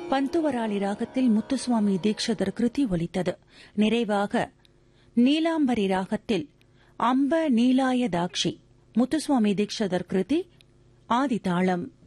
பந்துவராளி ராகத்தில் முத்துசுவாமி தீக்ஷிதர் கிருதி ஒலித்தது. நிறைவாக நீலாம்பரி ராகத்தில் அம்ப நீலாய தாக்ஷி முத்துசுவாமி தீக்ஷிதர் கிருதி ஆதிதாளம்.